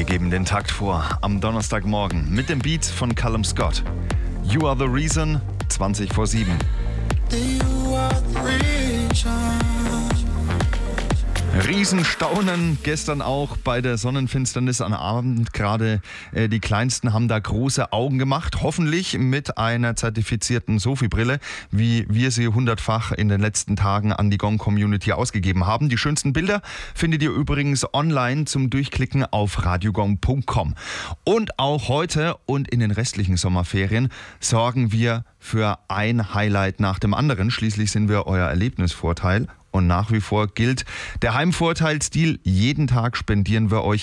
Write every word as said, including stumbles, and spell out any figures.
Wir geben den Takt vor am Donnerstagmorgen mit dem Beat von Callum Scott. You Are The Reason, zwanzig vor sieben. Riesenstaunen gestern auch bei der Sonnenfinsternis am Abend. Gerade äh, die Kleinsten haben da große Augen gemacht. Hoffentlich mit einer zertifizierten Sophie-Brille, wie wir sie hundertfach in den letzten Tagen an die Gong-Community ausgegeben haben. Die schönsten Bilder findet ihr übrigens online zum Durchklicken auf radiogong punkt com. Und auch heute und in den restlichen Sommerferien sorgen wir für ein Highlight nach dem anderen. Schließlich sind wir euer Erlebnisvorteil. Und nach wie vor gilt der Heimvorteilsdeal. Jeden Tag spendieren wir euch